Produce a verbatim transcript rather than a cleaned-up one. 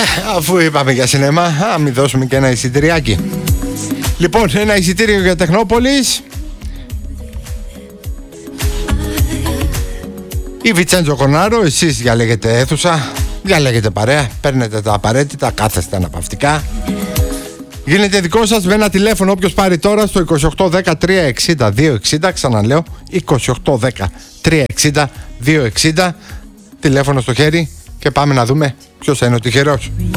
αφού είπαμε για σινεμά, α, μην δώσουμε και ένα εισιτηριάκι. Λοιπόν, ένα εισιτήριο για Τεχνόπολης. Η Βιτσέντζο Κονάρο, εσείς διαλέγετε αίθουσα, διαλέγετε παρέα, παίρνετε τα απαραίτητα, κάθεστε αναπαυτικά. Γίνεται δικό σας με ένα τηλέφωνο, όποιος πάρει τώρα στο είκοσι οκτώ δέκα τριακόσια εξήντα δύο εξήντα, ξαναλέω, είκοσι οκτώ δέκα τριακόσια εξήντα δύο εξήντα, τηλέφωνο στο χέρι και πάμε να δούμε ποιος είναι ο τυχερός.